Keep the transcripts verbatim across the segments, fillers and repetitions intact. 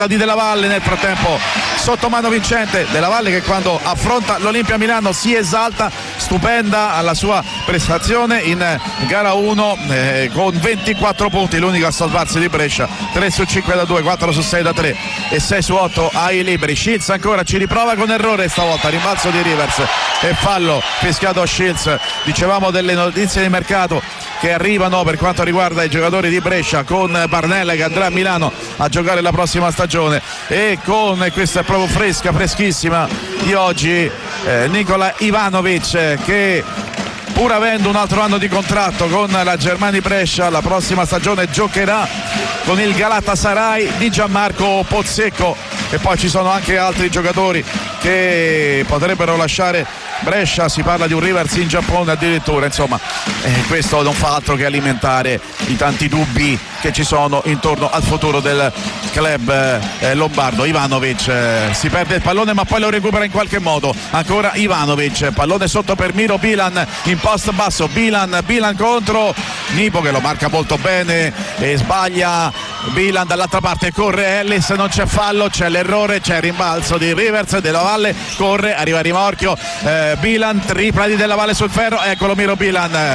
di Della Valle. Nel frattempo sotto mano vincente Della Valle, che quando affronta l'Olimpia Milano si esalta, stupenda alla sua prestazione in gara uno, eh, con ventiquattro punti, l'unico a salvarsi di Brescia, tre su cinque da due, quattro su sei da tre e sei su otto ai liberi. Shields ancora ci riprova con errore, stavolta rimbalzo di Rivers e fallo fischiato a Shields. Dicevamo delle notizie di mercato che arrivano per quanto riguarda i giocatori di Brescia, con Barnella che andrà a Milano a giocare la prossima stagione, e con, questa è proprio fresca, freschissima di oggi, eh, Nikola Ivanovic, che pur avendo un altro anno di contratto con la Germani Brescia, la prossima stagione giocherà con il Galatasaray di Gianmarco Pozzecco. E poi ci sono anche altri giocatori che potrebbero lasciare Brescia, si parla di un Rivers in Giappone addirittura. Insomma, eh, questo non fa altro che alimentare i tanti dubbi che ci sono intorno al futuro del club eh, lombardo. Ivanovic eh, si perde il pallone ma poi lo recupera in qualche modo, ancora Ivanovic, pallone sotto per Miro Bilan in post basso, Bilan, Bilan contro Nipo che lo marca molto bene e sbaglia. Bilan dall'altra parte, corre Ellis, non c'è fallo, c'è l'errore, c'è il rimbalzo di Rivers. Della Valle corre, arriva a rimorchio, eh, Bilan, tripla di Della Valle sul ferro, eccolo Miro Bilan,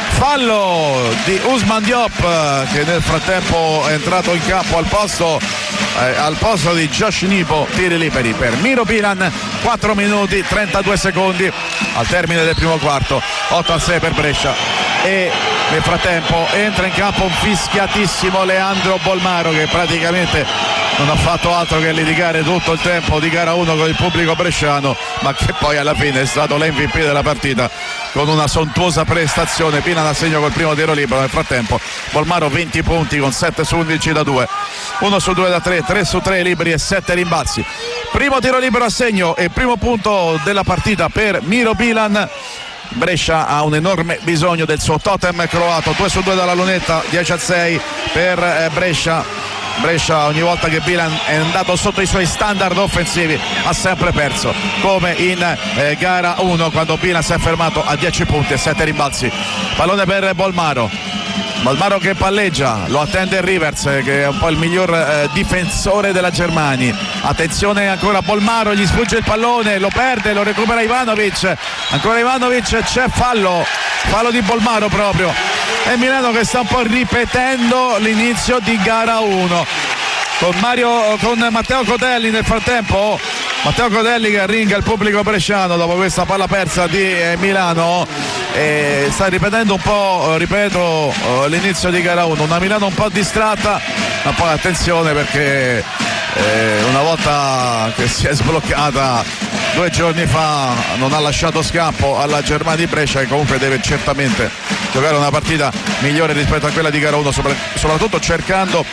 fallo di Ousmane Diop che nel frattempo è entrato in campo al posto eh, al posto di Josh Nipo. Tiri liberi per Miro Bilan, quattro minuti trentadue secondi al termine del primo quarto, otto a sei per Brescia. E nel frattempo entra in campo un fischiatissimo Leandro Bolmaro, che praticamente non ha fatto altro che litigare tutto il tempo di gara uno con il pubblico bresciano, ma che poi alla fine è stato l'M V P della partita con una sontuosa prestazione. Pina a segno col primo tiro libero. Nel frattempo Bolmaro venti punti con sette su undici da due, uno su due da tre, tre su tre liberi e sette rimbalzi. Primo tiro libero a segno e primo punto della partita per Miro Bilan. Brescia ha un enorme bisogno del suo totem croato, due su due dalla lunetta, dieci a sei per eh, Brescia. Brescia ogni volta che Bilan è andato sotto i suoi standard offensivi ha sempre perso, come in eh, gara uno quando Bilan si è fermato a dieci punti e sette rimbalzi. Pallone per Bolmaro, Bolmaro che palleggia, lo attende Rivers che è un po' il miglior eh, difensore della Germani. Attenzione ancora Bolmaro, gli sfugge il pallone, lo perde, lo recupera Ivanovic, ancora Ivanovic, c'è fallo, fallo di Bolmaro proprio. E Milano che sta un po' ripetendo l'inizio di gara uno con Mario, con Matteo Cotelli. Nel frattempo Matteo Cotelli che arringa il pubblico bresciano dopo questa palla persa di eh, Milano, e sta ripetendo un po', ripeto, l'inizio di gara uno. Una Milano un po' distratta, ma poi attenzione perché eh, una volta che si è sbloccata due giorni fa non ha lasciato scampo alla Germania di Brescia, che comunque deve certamente giocare una partita migliore rispetto a quella di gara uno, soprattutto cercando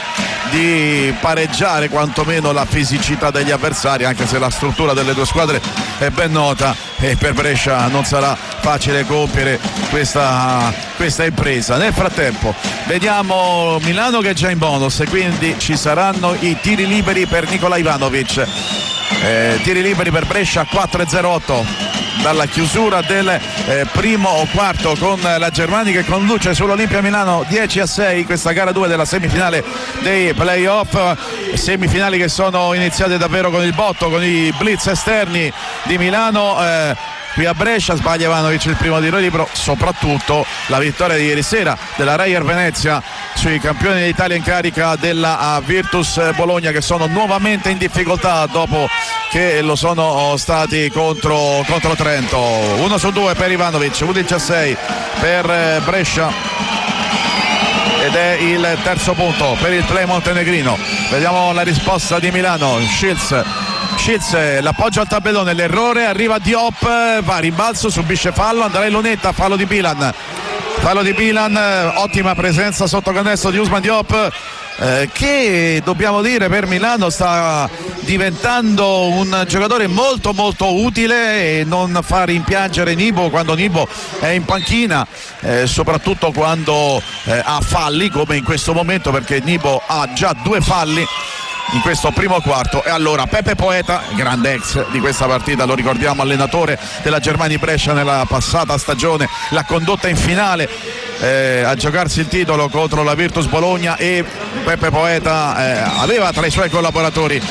di pareggiare quantomeno la fisicità degli avversari, anche se la struttura delle due squadre è ben nota e per Brescia non sarà facile compiere questa, questa impresa. Nel frattempo vediamo Milano che è già in bonus e quindi ci saranno i tiri liberi per Nikola Ivanovic. Eh, tiri liberi per Brescia, quattro e zero otto dalla chiusura del eh, primo quarto, con la Germani che conduce sull'Olimpia Milano dieci a sei questa gara due della semifinale dei playoff, semifinali che sono iniziate davvero con il botto, con i blitz esterni di Milano. eh, Qui a Brescia sbaglia Ivanovic il primo tiro libero, soprattutto la vittoria di ieri sera della Reyer Venezia sui campioni d'Italia in carica della Virtus Bologna, che sono nuovamente in difficoltà dopo che lo sono stati contro, contro Trento. Uno su due per Ivanovic, undici a sei per Brescia ed è il terzo punto per il play montenegrino. Vediamo la risposta di Milano. Shields Shields l'appoggio al tabellone, l'errore, arriva Diop, va a rimbalzo, subisce fallo, Andrei Lunetta, fallo di Bilan, fallo di Bilan, ottima presenza sotto canestro di Ousmane Diop, eh, che dobbiamo dire per Milano sta diventando un giocatore molto molto utile e non fa rimpiangere Nibo quando Nibo è in panchina, eh, soprattutto quando eh, ha falli come in questo momento, perché Nibo ha già due falli in questo primo quarto. E allora Pepe Poeta, grande ex di questa partita, lo ricordiamo, allenatore della Germania Brescia nella passata stagione, l'ha condotta in finale eh, a giocarsi il titolo contro la Virtus Bologna, e Peppe Poeta eh, aveva tra i suoi collaboratori